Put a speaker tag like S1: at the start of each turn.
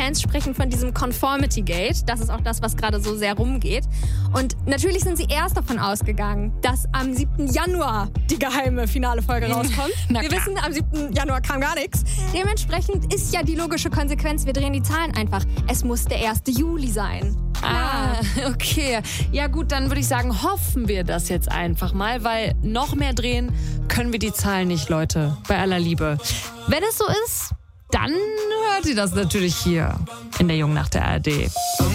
S1: Fans sprechen von diesem Conformity Gate. Das ist auch das, was gerade so sehr rumgeht. Und natürlich sind sie erst davon ausgegangen, dass am 7. Januar die geheime finale Folge rauskommt. Wir wissen, am 7. Januar kam gar nichts. Dementsprechend ist ja die logische Konsequenz, wir drehen die Zahlen einfach. Es muss der 1. Juli sein.
S2: Okay. Ja gut, dann würde ich sagen, hoffen wir das jetzt einfach mal, weil noch mehr drehen können wir die Zahlen nicht, Leute, bei aller Liebe. Wenn es so ist, dann hört ihr das natürlich hier in der Jungen Nacht der ARD.